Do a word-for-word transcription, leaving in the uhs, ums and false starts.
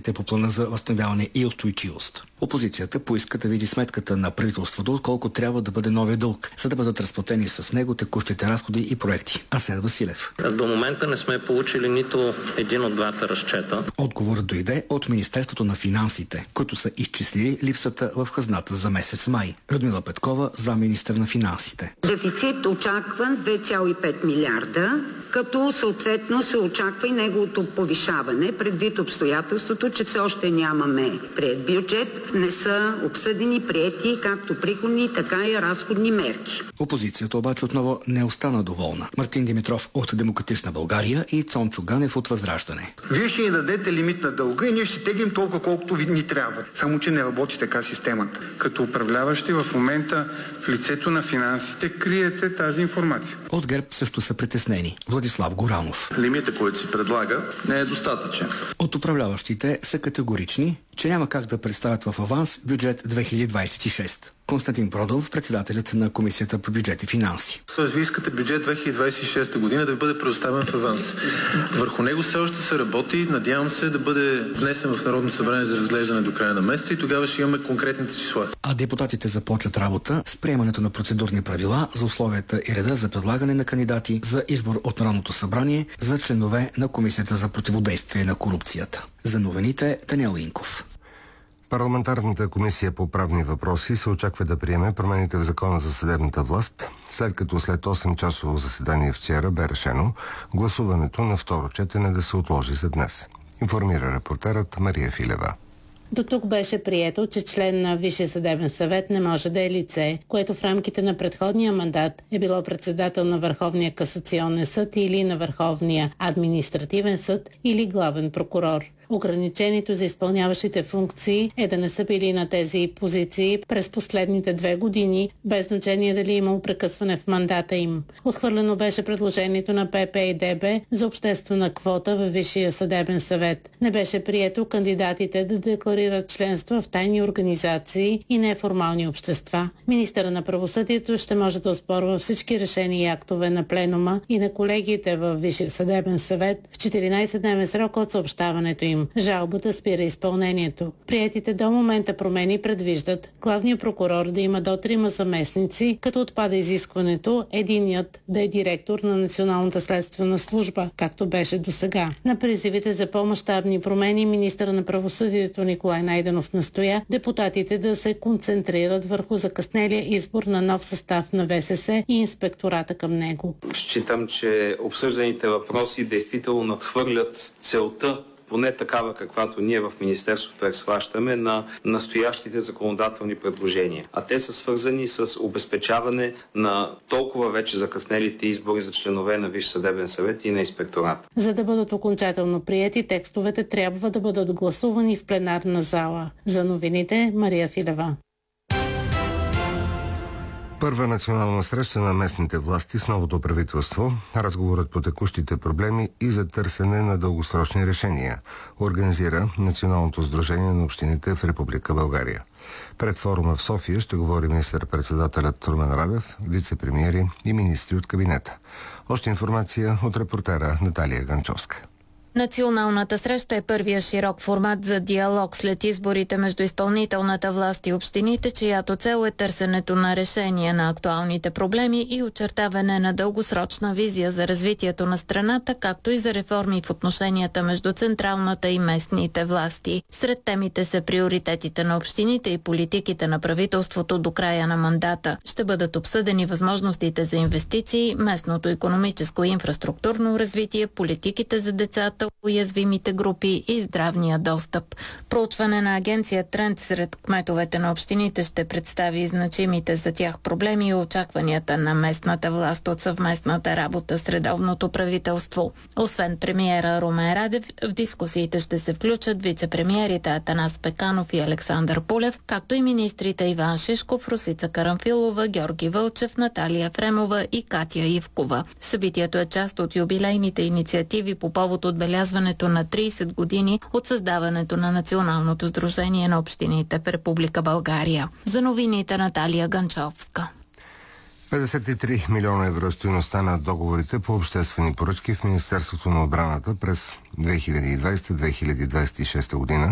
държавите по плана за възстановяване и устойчивост. Опозицията поиска да види сметката на правителството, колко трябва да бъде новия дълг, за да бъдат разплатени с него текущите разходи и проекти. Асен Василев. До момента не сме получили нито един от двата разчета. Отговорът дойде от Министерството на финансите, които са изчислили липсата в хазната за месец май. Людмила Петкова, заместник-министър на финансите. Дефицит очакван две цяло и пет милиарда, като съответно се очаква и неговото повишаване, предвид обстоятелството, че все още нямаме приет бюджет, не са обсъдени, приети както приходни, така и разходни мерки. Опозицията обаче отново не остана доволна. Мартин Димитров от Демократична България и Цончо Ганев от Възраждане. Вие ще ни дадете лимит на дълга и ние ще теглим толкова, колкото ви ни трябва. Само че не работи така системата. Като управляващи в момента в лицето на финансите криете тази информация. От ГЕРБ също са притеснени. Владислав Горанов. Лимитът, който си предлага, не е достатъчен. От управляващите са категорични, че няма как да представят в аванс бюджет две хиляди двадесет и шеста. Константин Продов, председателят на Комисията по бюджет и финанси. Вие искате бюджет две хиляди двадесет и шеста година да ви бъде предоставен в аванс. Върху него все още се работи. Надявам се да бъде внесен в Народното събрание за разглеждане до края на месеца и тогава ще имаме конкретните числа. А депутатите започват работа с приемането на процедурни правила за условията и реда за предлагане на кандидати за избор от Народното събрание за членове на Комисията за противодействие на корупцията. За новините Даниел Инков. Парламентарната комисия по правни въпроси се очаква да приеме промените в Закона за съдебната власт, след като след осем-часово заседание вчера бе решено гласуването на второ четене да се отложи за днес. Информира репортерът Мария Филева. До тук беше прието, че член на Висшия съдебен съвет не може да е лице, което в рамките на предходния мандат е било председател на Върховния касационен съд или на Върховния административен съд или главен прокурор. Ограничението за изпълняващите функции е да не са били на тези позиции през последните две години, без значение дали е имало прекъсване в мандата им. Отхвърлено беше предложението на П П и Д Б за обществена квота във Висшия съдебен съвет. Не беше прието кандидатите да декларират членство в тайни организации и неформални общества. Министърът на правосъдието ще може да оспорва всички решения и актове на пленума и на колегиите във Висшия съдебен съвет в четиринадесетдневен срок от съобщаването им. Жалбата спира изпълнението. Приетите до момента промени предвиждат главният прокурор да има до трима заместници, като отпада изискването единият да е директор на Националната следствена служба, както беше досега. На призивите за по-мащабни промени министъра на правосъдието Николай Найденов настоя депутатите да се концентрират върху закъснелия избор на нов състав на В С С и инспектората към него. Считам, че обсъжданите въпроси действително надхвърлят целта, поне такава, каквато ние в Министерството я схващаме, на настоящите законодателни предложения. А те са свързани с обезпечаване на толкова вече закъснелите избори за членове на Висш съдебен съвет и на инспекторат. За да бъдат окончателно приети, текстовете трябва да бъдат гласувани в пленарна зала. За новините Мария Филева. Първа национална среща на местните власти с новото правителство, разговорът по текущите проблеми и за търсене на дългосрочни решения, организира Националното сдружение на общините в Република България. Пред форума в София ще говори министър-председателят Румен Радев, вице-премиери и министри от кабинета. Още информация от репортера Наталия Ганчовска. Националната среща е първия широк формат за диалог след изборите между изпълнителната власт и общините, чиято цел е търсенето на решение на актуалните проблеми и очертаване на дългосрочна визия за развитието на страната, както и за реформи в отношенията между централната и местните власти. Сред темите са приоритетите на общините и политиките на правителството до края на мандата. Ще бъдат обсъдени възможностите за инвестиции, местното икономическо и инфраструктурно развитие, политиките за децата, уязвимите групи и здравния достъп. Проучване на агенция Тренд сред кметовете на общините ще представи значимите за тях проблеми и очакванията на местната власт от съвместната работа с редовното правителство. Освен премиера Румен Радев, в дискусиите ще се включат вице-премиерите Атанас Пеканов и Александър Пулев, както и министрите Иван Шишков, Росица Карамфилова, Георги Вълчев, Наталия Фремова и Катя Ивкова. Събитието е част от юбилейните инициативи по повод отбелязването на тридесет години от създаването на Националното сдружение на общините в Република България. За новините Наталия Ганчовска. петдесет и три милиона евро стойността на договорите по обществени поръчки в Министерството на отбраната през две хиляди и двадесета - две хиляди двадесет и шеста година